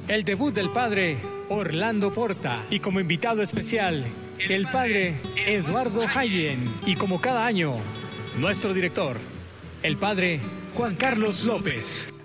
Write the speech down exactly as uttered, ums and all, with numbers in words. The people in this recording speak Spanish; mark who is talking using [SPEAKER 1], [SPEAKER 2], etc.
[SPEAKER 1] el debut del padre Orlando Porta. Y como invitado especial, el padre Eduardo Hayen. Y como cada año, nuestro director, el padre Juan Carlos López.